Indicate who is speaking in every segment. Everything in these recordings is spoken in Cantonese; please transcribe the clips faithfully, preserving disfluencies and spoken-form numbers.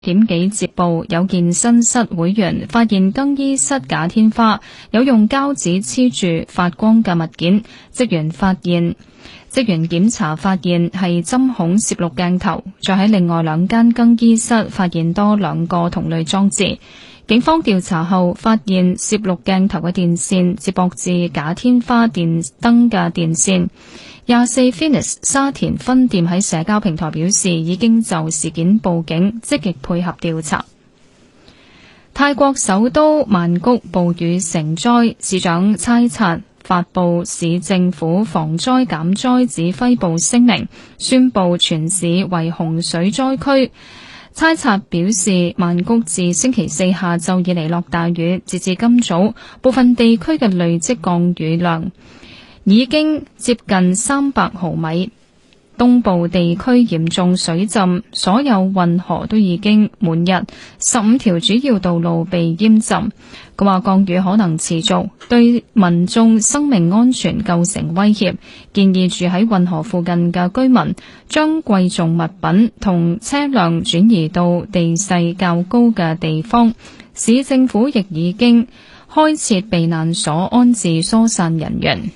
Speaker 1: 點幾接報，有健身室會員發現更衣室假天花有用膠紙黐住發光嘅物件，職員發現職員檢查發現係針孔攝錄鏡頭，再喺另外兩間更衣室發現多兩個同類裝置。警方調查後發現攝錄鏡頭嘅電線接駁至假天花電燈嘅電線。廿四 Finis 沙田分店喺社交平台表示，已經就事件報警，積極配合調查。泰國首都曼谷暴雨成災，市長猜察發布市政府防災減災指揮部聲明，宣布全市為洪水災區。猜察表示，曼谷自星期四下晝以嚟落大雨，截至今早，部分地區嘅累積降雨量已經接近三百毫米，東部地區嚴重水浸，所有運河都已經滿溢，十五條主要道路被淹浸。佢話降雨可能持續，對民眾生命安全構成威脅，建議住喺運河附近嘅居民將貴重物品同車輛轉移到地勢較高嘅地方。市政府亦已經開設避難所安置疏散人員。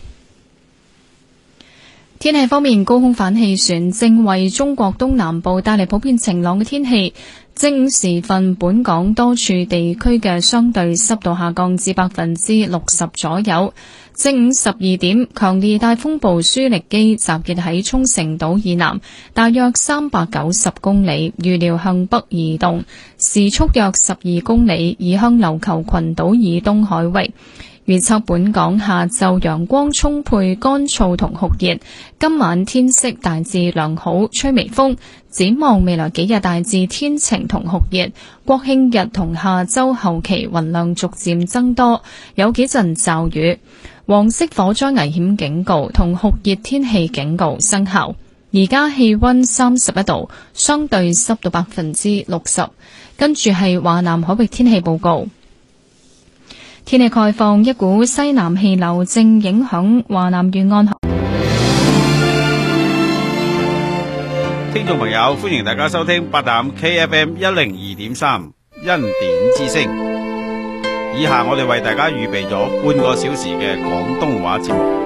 Speaker 1: 天氣方面，高空反氣旋正為中國東南部帶嚟普遍晴朗嘅天氣。正午時分，本港多處地區嘅相對濕度下降至百分之六十左右。正午十二點，強烈大風暴舒力基集結喺沖繩島以南，大約三百九十公里，預料向北移動，時速約十二公里，移向琉球群島以東海域。預測本港下晝陽光充沛、乾燥同酷熱，今晚天色大致良好，吹微風。展望未來幾日大致天晴同酷熱，國慶日同下週後期雲量逐漸增多，有幾陣驟雨。黃色火災危險警告同酷熱天氣警告生效。而家氣溫三十一度，相對濕度百分之六十。跟住係華南海域天氣報告。天氣概況，一股西南氣流正影響華南沿岸。
Speaker 2: 聽眾朋友，歡迎大家收聽八淡 K F M 一零二點三恩典之聲。以下我哋為大家預備咗半個小時嘅廣東話節目。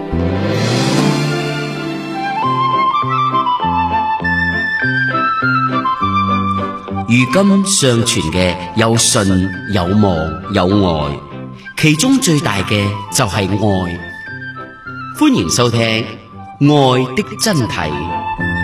Speaker 3: 如今相傳嘅有信有望有愛，其中最大嘅就係愛。歡迎收聽《愛的真諦》。